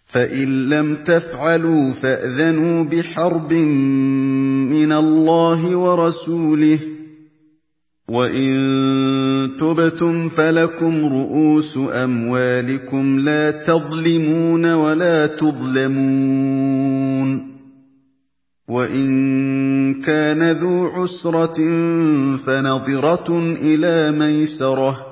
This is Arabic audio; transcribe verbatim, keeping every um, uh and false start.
فَإِن لَّمْ تَفْعَلُوا فَأْذَنُوا بِحَرْبٍ مِّنَ اللَّهِ وَرَسُولِهِ ۖ وَإِن تُبْتُمْ فَلَكُمْ رُءُوسُ أَمْوَالِكُمْ لَا تَظْلِمُونَ وَلَا تُظْلَمُونَ. وَإِن كَانَ ذُو عُسْرَةٍ فَنَظِرَةٌ إِلَىٰ مَيْسَرَةٍ ۚ